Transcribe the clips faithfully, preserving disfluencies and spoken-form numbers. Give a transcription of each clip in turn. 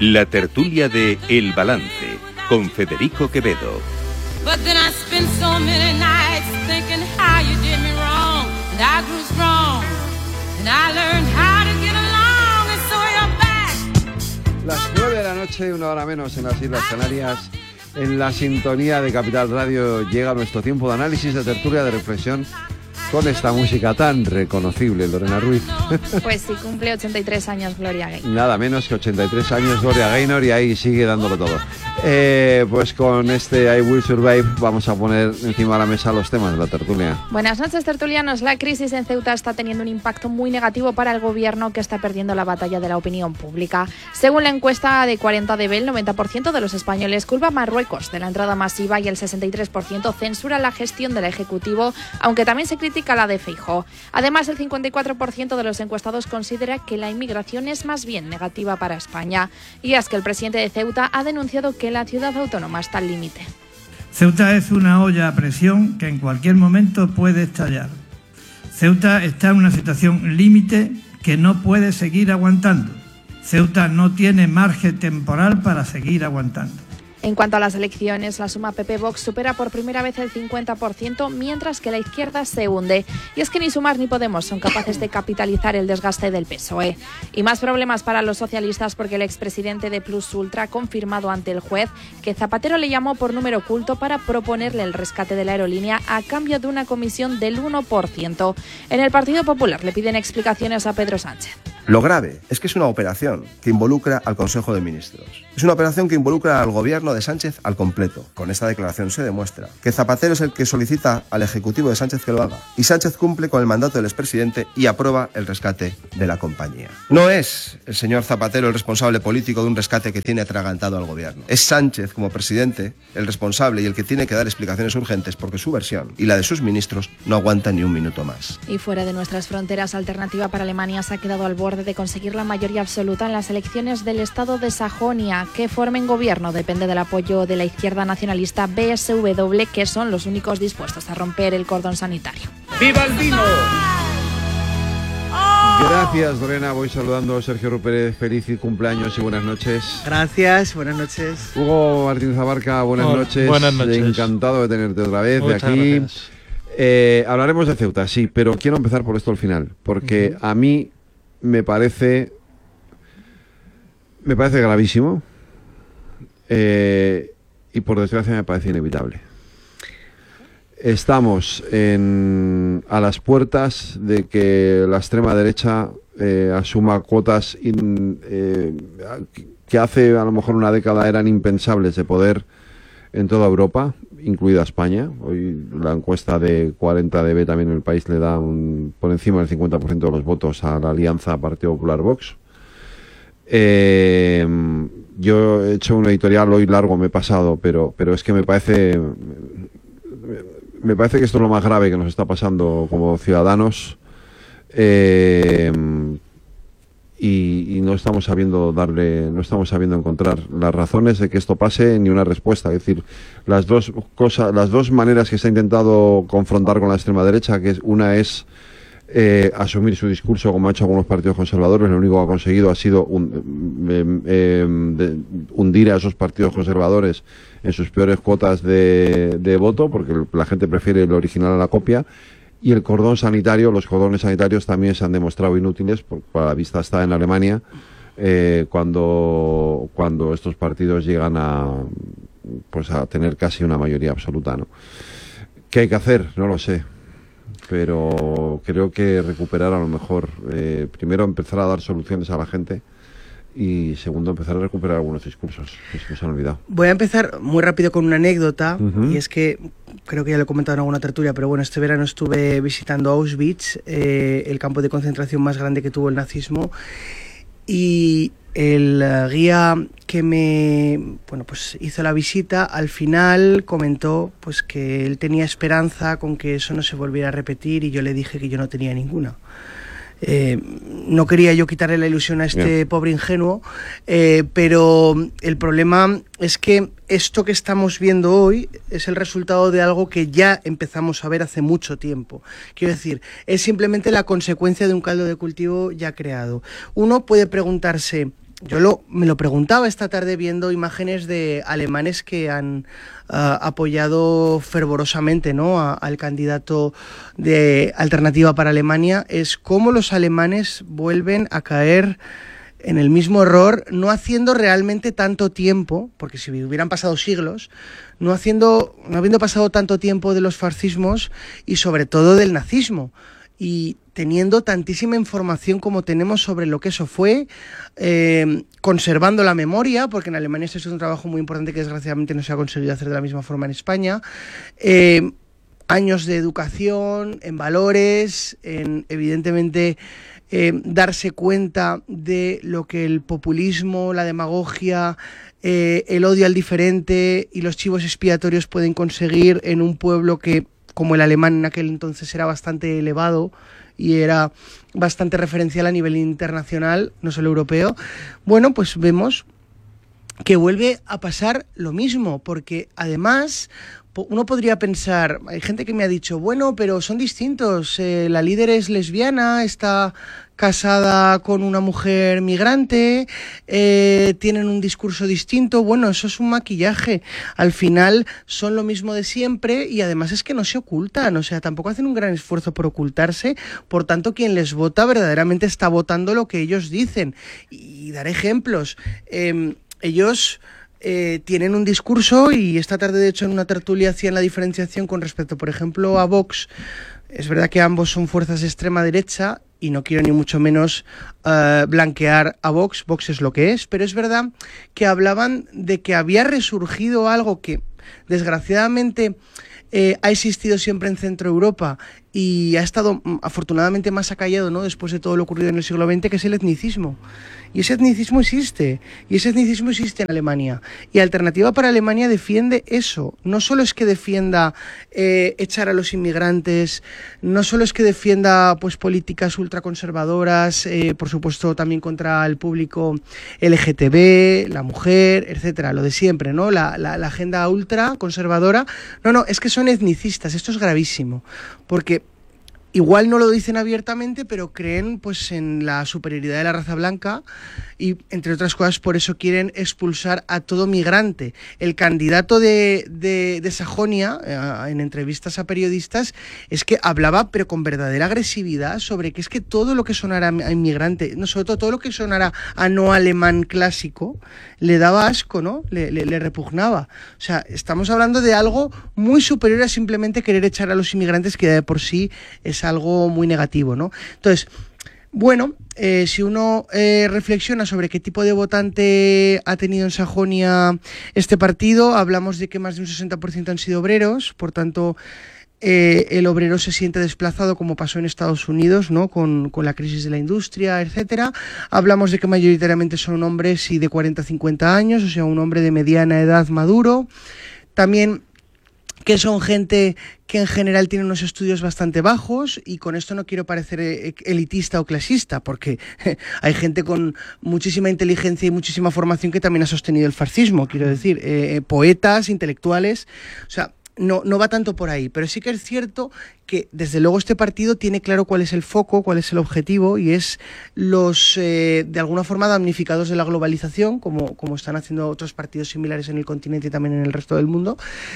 La tertulia de El Balance, con Federico Quevedo. Las nueve de la noche, una hora menos en las Islas Canarias. En la sintonía de Capital Radio llega nuestro tiempo de análisis, de tertulia, de reflexión, con esta música tan reconocible, Lorena Ruiz. Pues sí, cumple ochenta y tres años Gloria Gaynor. Nada menos que ochenta y tres años Gloria Gaynor, y ahí sigue dándolo todo. Eh, pues con este I Will Survive vamos a poner encima de la mesa los temas de la tertulia. Buenas noches, tertulianos. La crisis en Ceuta está teniendo un impacto muy negativo para el gobierno, que está perdiendo la batalla de la opinión pública. Según la encuesta de cuarenta de B, el noventa por ciento de los españoles culpa a Marruecos de la entrada masiva y el sesenta y tres por ciento censura la gestión del Ejecutivo, aunque también se critica la de Feijóo. Además, el cincuenta y cuatro por ciento de los encuestados considera que la inmigración es más bien negativa para España. Y es que el presidente de Ceuta ha denunciado que la ciudad autónoma está al límite. Ceuta es una olla a presión que en cualquier momento puede estallar. Ceuta está en una situación límite que no puede seguir aguantando. Ceuta no tiene margen temporal para seguir aguantando. En cuanto a las elecciones, la suma P P-Vox supera por primera vez el cincuenta por ciento, mientras que la izquierda se hunde. Y es que ni Sumar ni Podemos son capaces de capitalizar el desgaste del P S O E. Y más problemas para los socialistas, porque el expresidente de Plus Ultra ha confirmado ante el juez que Zapatero le llamó por número oculto para proponerle el rescate de la aerolínea a cambio de una comisión del uno por ciento. En el Partido Popular le piden explicaciones a Pedro Sánchez. Lo grave es que es una operación que involucra al Consejo de Ministros. Es una operación que involucra al gobierno de Sánchez al completo. Con esta declaración se demuestra que Zapatero es el que solicita al Ejecutivo de Sánchez que lo haga, y Sánchez cumple con el mandato del expresidente y aprueba el rescate de la compañía. No es el señor Zapatero el responsable político de un rescate que tiene atragantado al gobierno. Es Sánchez, como presidente, el responsable y el que tiene que dar explicaciones urgentes, porque su versión y la de sus ministros no aguanta ni un minuto más. Y fuera de nuestras fronteras, Alternativa para Alemania se ha quedado al borde de conseguir la mayoría absoluta en las elecciones del estado de Sajonia. Que formen gobierno depende del apoyo de la izquierda nacionalista B S W, que son los únicos dispuestos a romper el cordón sanitario. ¡Viva el vino! Gracias, Lorena. Voy saludando a Sergio Rupérez. Feliz cumpleaños y buenas noches. Gracias, buenas noches. Hugo Martínez Abarca, buenas oh, noches. Buenas noches. Encantado de tenerte otra vez. Muchas de aquí. Gracias. Eh, hablaremos de Ceuta, sí, pero quiero empezar por esto al final, porque uh-huh. a mí me parece me parece gravísimo eh, y por desgracia me parece inevitable. Estamos en, a las puertas de que la extrema derecha eh, asuma cuotas in, eh, que hace a lo mejor una década eran impensables de poder en toda Europa, incluida España. Hoy la encuesta de cuarenta de B también en el país le da un, por encima del cincuenta por ciento de los votos a la alianza Partido Popular-Vox. Eh, yo he hecho un editorial hoy largo, me he pasado, pero, pero es que me parece, me parece que esto es lo más grave que nos está pasando como ciudadanos. Eh, Y, y no estamos sabiendo darle, no estamos sabiendo encontrar las razones de que esto pase ni una respuesta. Es decir, las dos cosas, las dos maneras que se ha intentado confrontar con la extrema derecha, que es una es eh, asumir su discurso como ha hecho algunos partidos conservadores. Lo único que ha conseguido ha sido un, eh, eh, de, hundir a esos partidos conservadores en sus peores cuotas de, de voto, porque la gente prefiere el original a la copia. Y el cordón sanitario, los cordones sanitarios también se han demostrado inútiles, porque a la vista está en Alemania, eh, cuando, cuando estos partidos llegan a, pues a tener casi una mayoría absoluta, ¿no? ¿Qué hay que hacer? No lo sé. Pero creo que recuperar a lo mejor, eh, primero empezar a dar soluciones a la gente, y segundo, empezar a recuperar algunos discursos que se nos han olvidado. Voy a empezar muy rápido con una anécdota, Uh-huh. y es que creo que ya lo he comentado en alguna tertulia, pero bueno, este verano estuve visitando Auschwitz, eh, el campo de concentración más grande que tuvo el nazismo, y el uh, guía que me bueno pues hizo la visita al final comentó pues que él tenía esperanza con que eso no se volviera a repetir, y yo le dije que yo no tenía ninguna. Eh, no quería yo quitarle la ilusión a este yeah. pobre ingenuo, eh, pero el problema es que esto que estamos viendo hoy es el resultado de algo que ya empezamos a ver hace mucho tiempo. Quiero decir, es simplemente la consecuencia de un caldo de cultivo ya creado. Uno puede preguntarse yo lo, me lo preguntaba esta tarde viendo imágenes de alemanes que han uh, apoyado fervorosamente, ¿no?, a, al candidato de Alternativa para Alemania, es cómo los alemanes vuelven a caer en el mismo error, no haciendo realmente tanto tiempo, porque si hubieran pasado siglos, no haciendo, no habiendo pasado tanto tiempo de los fascismos y sobre todo del nazismo, y teniendo tantísima información como tenemos sobre lo que eso fue, eh, conservando la memoria, porque en Alemania esto es un trabajo muy importante que desgraciadamente no se ha conseguido hacer de la misma forma en España, eh, años de educación, en valores, en evidentemente eh, darse cuenta de lo que el populismo, la demagogia, eh, el odio al diferente y los chivos expiatorios pueden conseguir en un pueblo que, como el alemán en aquel entonces, era bastante elevado y era bastante referencial a nivel internacional, no solo europeo. Bueno, pues vemos que vuelve a pasar lo mismo, porque además uno podría pensar, hay gente que me ha dicho, bueno, pero son distintos, eh, la líder es lesbiana, está casada con una mujer migrante, eh, tienen un discurso distinto. Bueno, eso es un maquillaje, al final son lo mismo de siempre y además es que no se ocultan, o sea, tampoco hacen un gran esfuerzo por ocultarse, por tanto quien les vota verdaderamente está votando lo que ellos dicen. Y daré ejemplos, eh, ellos Eh, tienen un discurso, y esta tarde de hecho en una tertulia hacían la diferenciación con respecto, por ejemplo, a Vox. Es verdad que ambos son fuerzas de extrema derecha y no quiero ni mucho menos uh, blanquear a Vox, Vox es lo que es, pero es verdad que hablaban de que había resurgido algo que desgraciadamente eh, ha existido siempre en Centro Europa y ha estado afortunadamente más acallado, ¿no?, después de todo lo ocurrido en el siglo veinte, que es el etnicismo. Y ese etnicismo existe, y ese etnicismo existe en Alemania. Y Alternativa para Alemania defiende eso. No solo es que defienda eh, echar a los inmigrantes, no solo es que defienda pues políticas ultraconservadoras, eh, por supuesto también contra el público L G T B, la mujer, etcétera, lo de siempre, ¿no? La, la, la agenda ultraconservadora. No, no, es que son etnicistas, esto es gravísimo, porque igual no lo dicen abiertamente, pero creen pues en la superioridad de la raza blanca y, entre otras cosas, por eso quieren expulsar a todo migrante. El candidato de, de, de Sajonia, eh, en entrevistas a periodistas, es que hablaba, pero con verdadera agresividad, sobre que es que todo lo que sonara a inmigrante, no, sobre todo todo lo que sonara a no alemán clásico, le daba asco, ¿no? Le, le, le repugnaba. O sea, estamos hablando de algo muy superior a simplemente querer echar a los inmigrantes, que de por sí es algo muy negativo, ¿no? Entonces, bueno, eh, si uno eh, reflexiona sobre qué tipo de votante ha tenido en Sajonia este partido, hablamos de que más de un sesenta por ciento han sido obreros, por tanto, eh, el obrero se siente desplazado, como pasó en Estados Unidos, ¿no?, con, con la crisis de la industria, etcétera. Hablamos de que mayoritariamente son hombres y de cuarenta a cincuenta años, o sea, un hombre de mediana edad maduro. También que son gente que en general tiene unos estudios bastante bajos, y con esto no quiero parecer elitista o clasista, porque hay gente con muchísima inteligencia y muchísima formación que también ha sostenido el fascismo, quiero decir, eh, poetas, intelectuales, o sea, no, no va tanto por ahí, pero sí que es cierto que desde luego este partido tiene claro cuál es el foco, cuál es el objetivo, y es los, eh, de alguna forma, damnificados de la globalización, como, como están haciendo otros partidos similares en el continente y también en el resto del mundo.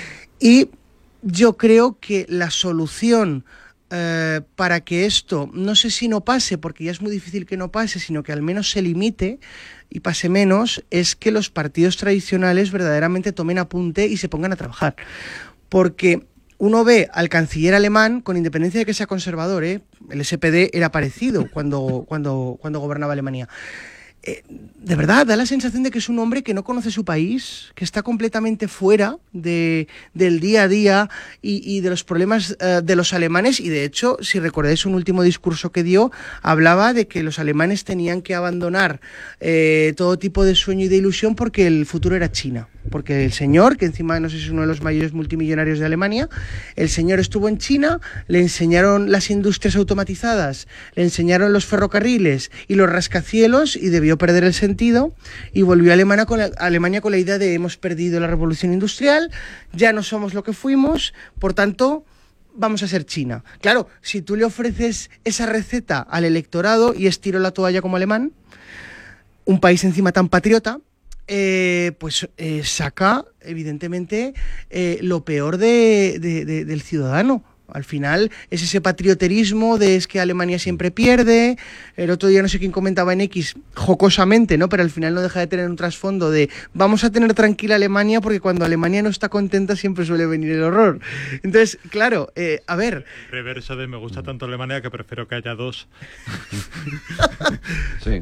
Y yo creo que la solución eh, para que esto, no sé si no pase, porque ya es muy difícil que no pase, sino que al menos se limite y pase menos, es que los partidos tradicionales verdaderamente tomen apunte y se pongan a trabajar. Porque uno ve al canciller alemán, con independencia de que sea conservador, ¿eh? El S P D era parecido cuando, cuando, cuando gobernaba Alemania. Eh, de verdad, da la sensación de que es un hombre que no conoce su país, que está completamente fuera de, del día a día y, y de los problemas uh, de los alemanes. Y de hecho, si recordáis un último discurso que dio, hablaba de que los alemanes tenían que abandonar eh, todo tipo de sueño y de ilusión porque el futuro era China. Porque el señor, que encima no sé si es uno de los mayores multimillonarios de Alemania, el señor estuvo en China, le enseñaron las industrias automatizadas, le enseñaron los ferrocarriles y los rascacielos, y debió perder el sentido y volvió a Alemania con la, a Alemania con la idea de hemos perdido la revolución industrial, ya no somos lo que fuimos, por tanto vamos a ser China. Claro, si tú le ofreces esa receta al electorado y estiro la toalla como alemán, un país encima tan patriota, eh, pues eh, saca evidentemente eh, lo peor de, de, de, del ciudadano. Al final es ese patrioterismo de es que Alemania siempre pierde. El otro día no sé quién comentaba en X jocosamente, ¿no? Pero al final no deja de tener un trasfondo de vamos a tener tranquila Alemania porque cuando Alemania no está contenta siempre suele venir el horror. Entonces, claro, eh, a ver... El reverso de me gusta tanto Alemania que prefiero que haya dos. Sí.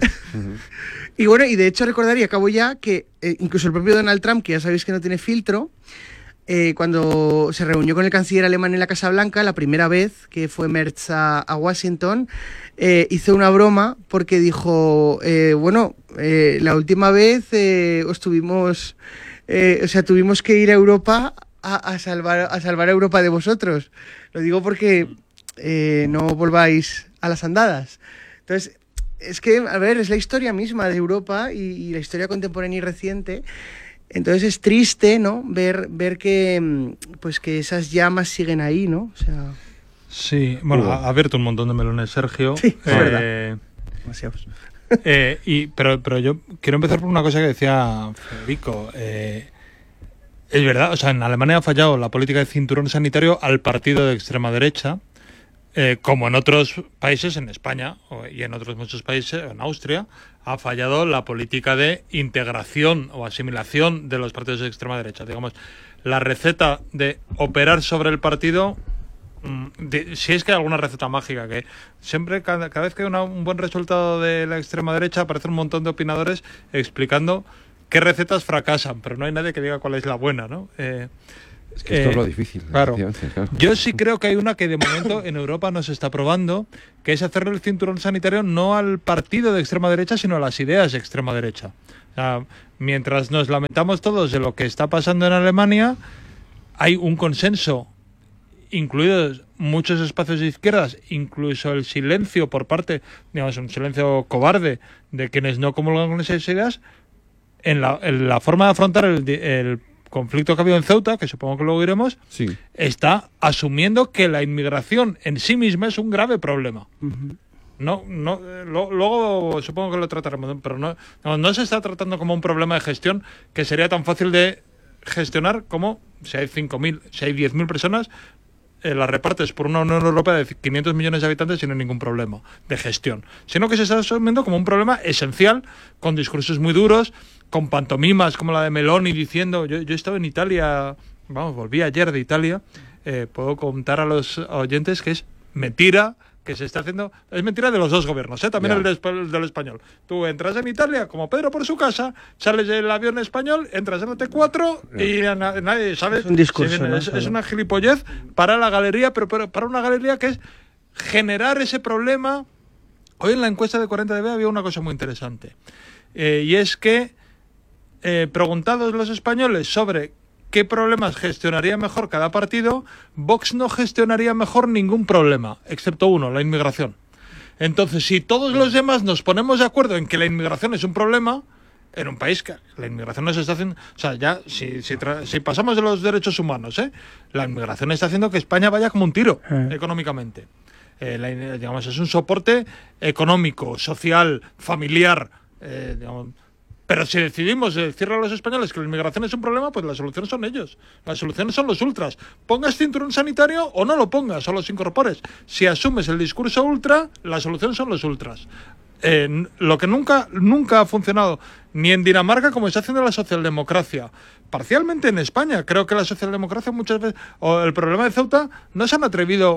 Y bueno, y de hecho recordar, y acabo ya, que eh, incluso el propio Donald Trump, que ya sabéis que no tiene filtro, Eh, cuando se reunió con el canciller alemán en la Casa Blanca, la primera vez que fue Merz a, a Washington, eh, hizo una broma porque dijo, eh, bueno, eh, la última vez eh, os tuvimos, eh, o sea, tuvimos que ir a Europa a, a, salvar, a salvar a Europa de vosotros. Lo digo porque eh, no volváis a las andadas. Entonces, es que, a ver, es la historia misma de Europa y, y la historia contemporánea y reciente. Entonces es triste, ¿no? Ver, ver que, pues que esas llamas siguen ahí, ¿no? O sea... Sí, bueno, ha, ha abierto un montón de melones, Sergio. Sí, es eh, verdad. Demasiados. Eh, y, pero, pero yo quiero empezar por una cosa que decía Federico. Eh, es verdad, o sea, en Alemania ha fallado la política de cinturón sanitario al partido de extrema derecha, eh, como en otros países, en España o, y en otros muchos países, en Austria, ha fallado la política de integración o asimilación de los partidos de extrema derecha. Digamos, la receta de operar sobre el partido, de, si es que hay alguna receta mágica, que siempre, cada, cada vez que hay una, un buen resultado de la extrema derecha, aparecen un montón de opinadores explicando qué recetas fracasan, pero no hay nadie que diga cuál es la buena, ¿no? Eh, Es que esto eh, es lo difícil. Claro. claro. Yo sí creo que hay una que de momento en Europa no se está probando, que es hacerle el cinturón sanitario no al partido de extrema derecha, sino a las ideas de extrema derecha. O sea, mientras nos lamentamos todos de lo que está pasando en Alemania, hay un consenso, incluidos muchos espacios de izquierdas, incluso el silencio por parte, digamos, un silencio cobarde de quienes no comulgan con esas ideas, en la, en la forma de afrontar el, el conflicto que ha habido en Ceuta, que supongo que luego iremos, sí. está asumiendo que la inmigración en sí misma es un grave problema. Uh-huh. No, no, lo, luego supongo que lo trataremos, pero no, no, no se está tratando como un problema de gestión que sería tan fácil de gestionar como si hay cinco mil, si hay diez mil personas, eh, las repartes por una Unión Europea de quinientos millones de habitantes sin ningún problema de gestión, sino que se está asumiendo como un problema esencial, con discursos muy duros, con pantomimas como la de Meloni diciendo, yo, yo estaba en Italia, vamos, volví ayer de Italia, eh, puedo contar a los oyentes que es mentira, que se está haciendo, es mentira de los dos gobiernos, ¿eh? También yeah. el, de, el del español. Tú entras en Italia como Pedro por su casa, sales del avión español, entras en la T cuatro yeah. y na, nadie sabe. Es un discurso, sí, ¿no? es, es una gilipollez para la galería, pero, pero para una galería que es generar ese problema. Hoy en la encuesta de cuarenta D B había una cosa muy interesante, eh, y es que eh, preguntados los españoles sobre qué problemas gestionaría mejor cada partido, Vox no gestionaría mejor ningún problema, excepto uno, la inmigración. Entonces, si todos los demás nos ponemos de acuerdo en que la inmigración es un problema, en un país que la inmigración no se está haciendo... O sea, ya, si, si, tra- si pasamos de los derechos humanos, ¿eh? La inmigración está haciendo que España vaya como un tiro, eh. económicamente. Eh, la, digamos, es un soporte económico, social, familiar, eh, digamos... Pero si decidimos decirle a los españoles que la inmigración es un problema, pues la solución son ellos. Las soluciones son los ultras. Pongas cinturón sanitario o no lo pongas, o los incorpores. Si asumes el discurso ultra, la solución son los ultras. Eh, lo que nunca, nunca ha funcionado, ni en Dinamarca como está haciendo la socialdemocracia. Parcialmente en España. Creo que la socialdemocracia muchas veces, o el problema de Ceuta, no se han atrevido...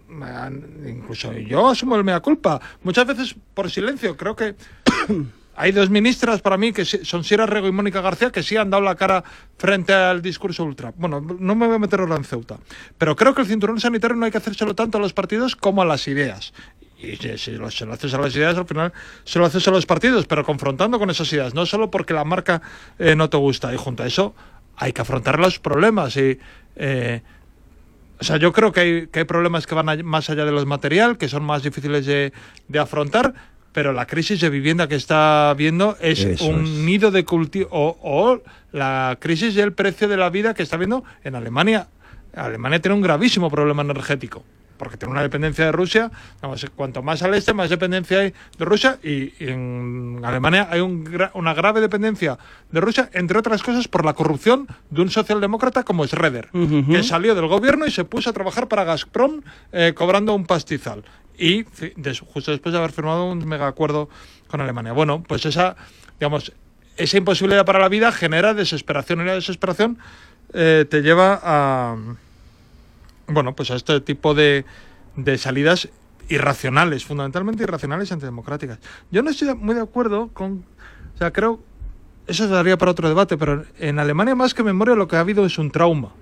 Incluso yo asumo el mea culpa. Muchas veces por silencio. Creo que... Hay dos ministras para mí, que son Sierra Rego y Mónica García, que sí han dado la cara frente al discurso ultra. Bueno, no me voy a meter ahora en Ceuta. Pero creo que el cinturón sanitario no hay que hacérselo tanto a los partidos como a las ideas. Y si, si lo, se lo haces a las ideas, al final se lo haces a los partidos, pero confrontando con esas ideas. No solo porque la marca eh, no te gusta. Y junto a eso hay que afrontar los problemas. Y... Eh, O sea, yo creo que hay, que hay problemas que van a, más allá de los material, que son más difíciles de, de afrontar, pero la crisis de vivienda que está viendo es Eso un es. nido de cultivo, o, o la crisis del precio de la vida que está viendo en Alemania. Alemania tiene un gravísimo problema energético. porque tiene una dependencia de Rusia, digamos, cuanto más al este, más dependencia hay de Rusia, y, y en Alemania hay un, una grave dependencia de Rusia, entre otras cosas por la corrupción de un socialdemócrata como Schroeder, uh-huh. que salió del gobierno y se puso a trabajar para Gazprom eh, cobrando un pastizal. Y de, justo después de haber firmado un mega acuerdo con Alemania. Bueno, pues esa, digamos, esa imposibilidad para la vida genera desesperación, y la desesperación eh, te lleva a, bueno, pues a este tipo de, de salidas irracionales, fundamentalmente irracionales y antidemocráticas. Yo no estoy muy de acuerdo con, o sea, creo, eso se daría para otro debate, pero en Alemania más que memoria lo que ha habido es un trauma.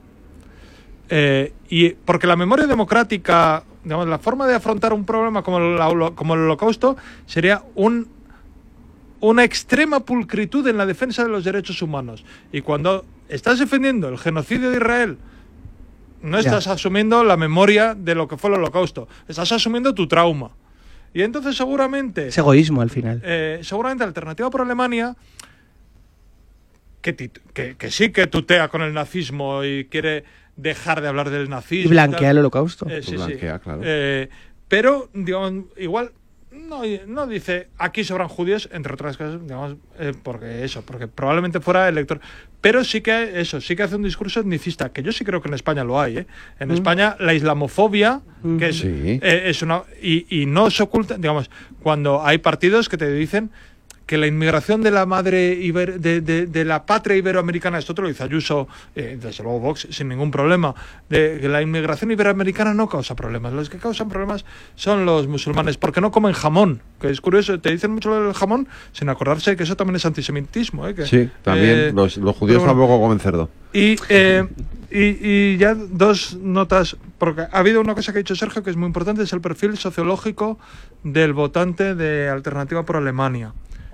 Eh, y porque la memoria democrática, digamos, la forma de afrontar un problema como el, como el Holocausto sería un, una extrema pulcritud en la defensa de los derechos humanos. Y cuando estás defendiendo el genocidio de Israel, no estás ya. asumiendo la memoria de lo que fue el Holocausto, estás asumiendo tu trauma. Y entonces seguramente... Es egoísmo al final. Eh, seguramente Alternativa por Alemania, que, que, que sí que tutea con el nazismo y quiere dejar de hablar del nazismo. Y blanquea el Holocausto. Eh, sí, blanquea, sí. claro. Eh, pero, digamos, igual no, no dice aquí sobran judíos, entre otras cosas, digamos, eh, porque eso, porque probablemente fuera elector. Pero sí que eso, sí que hace un discurso etnicista, que yo sí creo que en España lo hay, ¿eh? En mm. España la islamofobia, mm. que es, sí. eh, es una... Y, y no se oculta, digamos, cuando hay partidos que te dicen que la inmigración de la madre iber, de, de, de la patria iberoamericana, esto te lo dice Ayuso, eh, desde luego Vox, sin ningún problema, de que la inmigración iberoamericana no causa problemas. Los que causan problemas son los musulmanes, porque no comen jamón, que es curioso, te dicen mucho lo del jamón, sin acordarse que eso también es antisemitismo. ¿eh? Que, sí, también eh, los, los judíos bueno, tampoco comen cerdo. Y, eh, y, y ya dos notas, porque ha habido una cosa que ha dicho Sergio que es muy importante, es el perfil sociológico del votante de Alternativa por Alemania.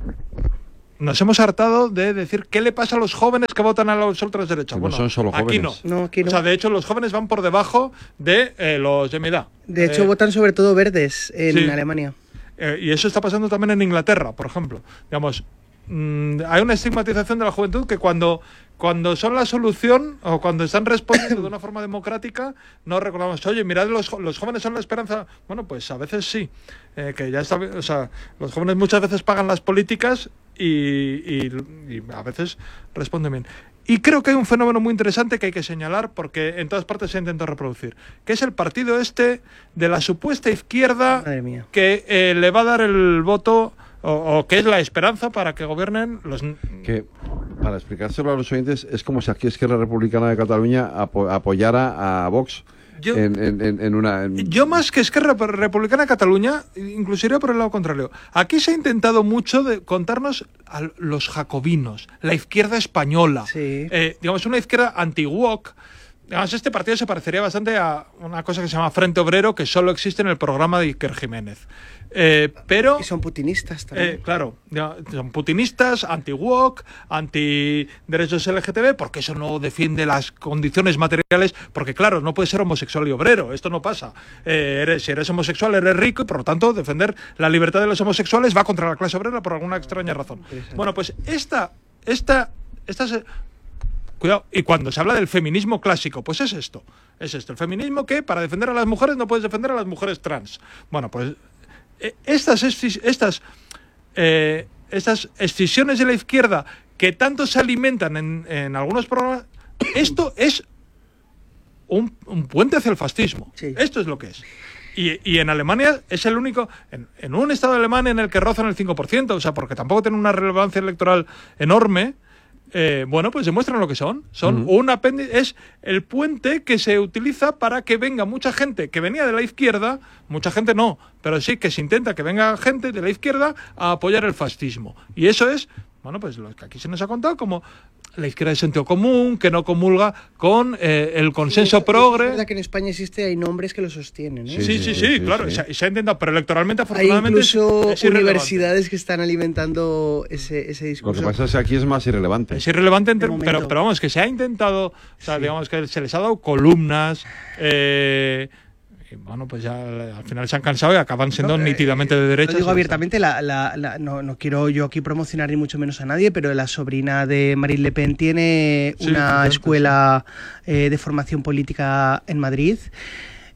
Nos hemos hartado de decir qué le pasa a los jóvenes que votan a los ultraderechas. No bueno, son solo jóvenes. Aquí no. no, aquí no. O sea, de hecho, los jóvenes van por debajo de eh, los de mi edad. De hecho, eh, votan sobre todo verdes en sí. Alemania. Eh, y eso está pasando también en Inglaterra, por ejemplo. Digamos, mmm, hay una estigmatización de la juventud que cuando, cuando son la solución o cuando están respondiendo de una forma democrática, no recordamos, oye, mirad, los, los jóvenes son la esperanza. Bueno, pues a veces sí. Eh, que ya está, o sea, los jóvenes muchas veces pagan las políticas y, y, y a veces responden bien. Y creo que hay un fenómeno muy interesante que hay que señalar porque en todas partes se ha intentado reproducir, que es el partido este de la supuesta izquierda que eh, le va a dar el voto o, o que es la esperanza para que gobiernen los... Que, para explicárselo a los oyentes, es como si aquí Esquerra Republicana de Cataluña apo apoyara a Vox. Yo, en, en, en una, en... yo más que Esquerra Republicana de Cataluña, incluso iría por el lado contrario. Aquí se ha intentado mucho de contarnos a los jacobinos, la izquierda española, sí. eh, digamos una izquierda anti-woke. Además, este partido se parecería bastante a una cosa que se llama Frente Obrero, que solo existe en el programa de Iker Jiménez. Eh, pero... Y son putinistas también. Eh, claro, son putinistas, anti-woke, anti-derechos L G T B, porque eso no defiende las condiciones materiales, porque claro, no puedes ser homosexual y obrero, esto no pasa. Eh, eres, si eres homosexual, eres rico y por lo tanto defender la libertad de los homosexuales va contra la clase obrera por alguna extraña razón. Bueno, pues esta... esta, esta se, Cuidado, y cuando se habla del feminismo clásico, pues es esto, es esto, el feminismo que para defender a las mujeres no puedes defender a las mujeres trans. Bueno, pues eh, estas, estas, eh, estas escisiones de la izquierda que tanto se alimentan en, en algunos programas, esto es un, un puente hacia el fascismo, sí. Esto es lo que es. Y, y en Alemania es el único, en, en un estado alemán en el que rozan el cinco por ciento, o sea, porque tampoco tienen una relevancia electoral enorme. Eh, bueno, pues demuestran lo que son. Son uh-huh. un apéndice, es el puente que se utiliza para que venga mucha gente que venía de la izquierda, mucha gente no, pero sí que se intenta que venga gente de la izquierda a apoyar el fascismo. Y eso es, bueno, pues lo que aquí se nos ha contado como la izquierda de sentido común, que no comulga con eh, el consenso sí, progre. Es verdad que en España existe, hay nombres que lo sostienen, ¿eh? Sí, sí, sí, sí, sí, sí claro, sí. Se, se ha intentado, pero electoralmente afortunadamente hay incluso es, es universidades que están alimentando ese, ese discurso. Lo que pasa es que aquí es más irrelevante. Es irrelevante, entre, pero, pero vamos, que se ha intentado, o sea, sí. digamos que se les ha dado columnas, eh, y bueno, pues ya al final se han cansado y acaban siendo no, eh, nítidamente de derecha. Lo digo abiertamente, la, la, la, no, no quiero yo aquí promocionar ni mucho menos a nadie, pero la sobrina de Marine Le Pen tiene sí, una escuela eh, de formación política en Madrid.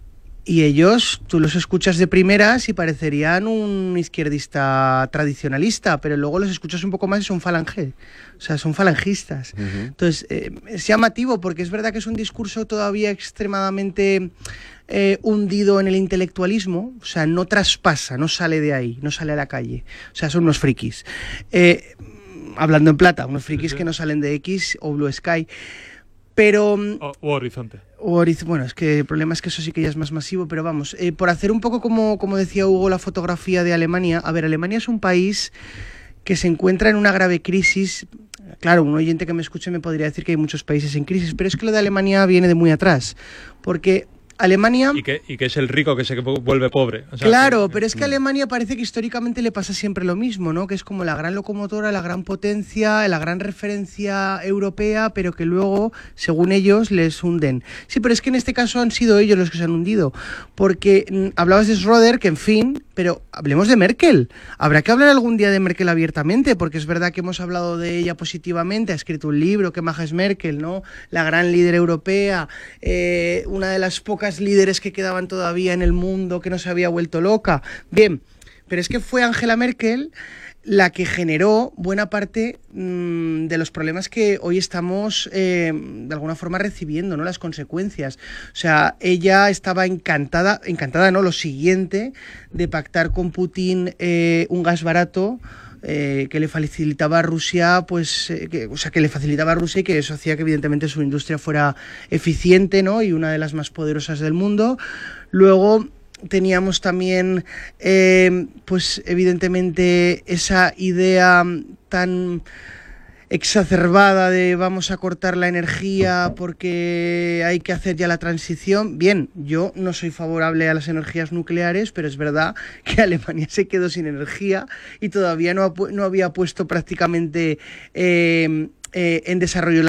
Y ellos, tú los escuchas de primeras y parecerían un izquierdista tradicionalista, pero luego los escuchas un poco más y son falange, o sea, son falangistas. Uh-huh. Entonces, eh, es llamativo porque es verdad que es un discurso todavía extremadamente eh, hundido en el intelectualismo, o sea, no traspasa, no sale de ahí, no sale a la calle, o sea, son unos frikis. Eh, hablando en plata, unos frikis sí, sí. que no salen de X o Blue Sky. Pero, o, o Horizonte. O horiz- bueno, es que el problema es que eso sí que ya es más masivo, pero vamos, eh, por hacer un poco como, como decía Hugo, la fotografía de Alemania. A ver, Alemania es un país que se encuentra en una grave crisis. Claro, un oyente que me escuche me podría decir que hay muchos países en crisis, pero es que lo de Alemania viene de muy atrás, porque Alemania... Y que, y que es el rico que se vuelve pobre. O sea, claro, que, pero es que a Alemania parece que históricamente le pasa siempre lo mismo, ¿no? Que es como la gran locomotora, la gran potencia, la gran referencia europea, pero que luego, según ellos, les hunden. Sí, pero es que en este caso han sido ellos los que se han hundido. Porque mm, hablabas de Schröder, que en fin, pero hablemos de Merkel. Habrá que hablar algún día de Merkel abiertamente, porque es verdad que hemos hablado de ella positivamente, ha escrito un libro, qué maja es Merkel, ¿no? La gran líder europea, eh, una de las pocas líderes que quedaban todavía en el mundo, que no se había vuelto loca. Bien, pero es que fue Angela Merkel la que generó buena parte mmm, de los problemas que hoy estamos eh, de alguna forma recibiendo, ¿no? Las consecuencias. O sea, ella estaba encantada, encantada, ¿no? Lo siguiente, de pactar con Putin eh, un gas barato, Eh, que le facilitaba a Rusia, pues, eh, que, o sea, que le facilitaba a Rusia y que eso hacía que evidentemente su industria fuera eficiente, ¿no? Y una de las más poderosas del mundo. Luego teníamos también, eh, pues, evidentemente esa idea tan exacerbada de vamos a cortar la energía porque hay que hacer ya la transición. Bien, yo no soy favorable a las energías nucleares, pero es verdad que Alemania se quedó sin energía y todavía no, ha, no había puesto prácticamente eh, eh, en desarrollo